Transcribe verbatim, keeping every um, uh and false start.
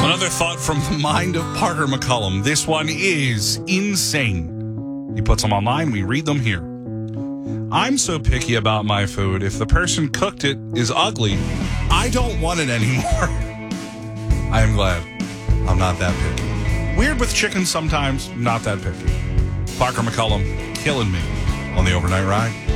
Another thought from the mind of Parker McCullum. This one is insane. He puts them online. We read them here. I'm so picky about my food. If the person cooked it is ugly, I don't want it anymore. I am glad I'm not that picky. Weird with chicken sometimes, not that picky. Parker McCullum killing me on the Overnight Ride.